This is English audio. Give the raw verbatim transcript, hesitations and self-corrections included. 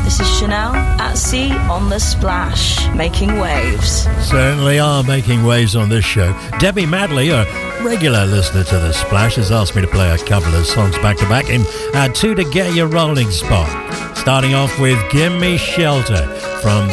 This is Chanel at Sea on the Splash, making waves. Certainly are making waves on this show. Debbie Madley, a regular listener to the Splash, has asked me to play a couple of songs back to back in uh, two to get your rolling spot. Starting off with Gimme Shelter from